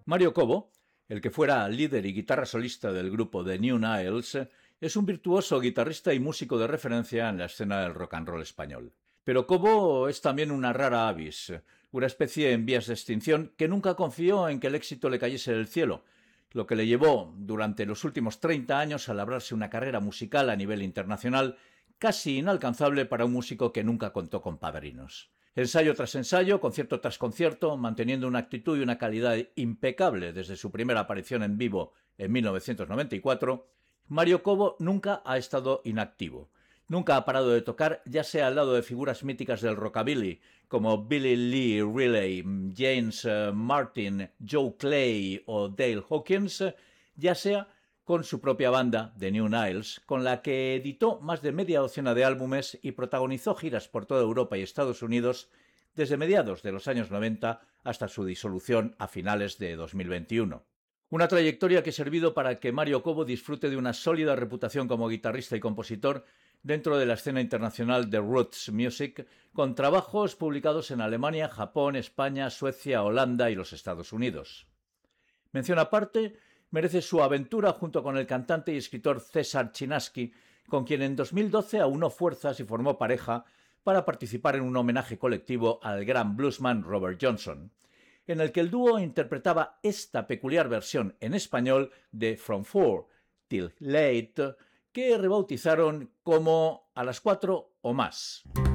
Mario Cobo, el que fuera líder y guitarra solista del grupo The New Niles, es un virtuoso guitarrista y músico de referencia en la escena del rock and roll español. Pero Cobo es también una rara avis, una especie en vías de extinción que nunca confió en que el éxito le cayese del cielo, lo que le llevó durante los últimos 30 años a labrarse una carrera musical a nivel internacional casi inalcanzable para un músico que nunca contó con padrinos. Ensayo tras ensayo, concierto tras concierto, manteniendo una actitud y una calidad impecable desde su primera aparición en vivo en 1994, Mario Cobo nunca ha estado inactivo. Nunca ha parado de tocar, ya sea al lado de figuras míticas del rockabilly, como Billy Lee Riley, James Martin, Joe Clay o Dale Hawkins, ya sea con su propia banda, The New Niles, con la que editó más de media docena de álbumes y protagonizó giras por toda Europa y Estados Unidos desde mediados de los años 90 hasta su disolución a finales de 2021. Una trayectoria que ha servido para que Mario Cobo disfrute de una sólida reputación como guitarrista y compositor dentro de la escena internacional de roots music, con trabajos publicados en Alemania, Japón, España, Suecia, Holanda y los Estados Unidos. Mención aparte merece su aventura junto con el cantante y escritor César Chinaski, con quien en 2012 aunó fuerzas y formó pareja para participar en un homenaje colectivo al gran bluesman Robert Johnson, en el que el dúo interpretaba esta peculiar versión en español de From 4 Till Late, que rebautizaron como A las 4 o más.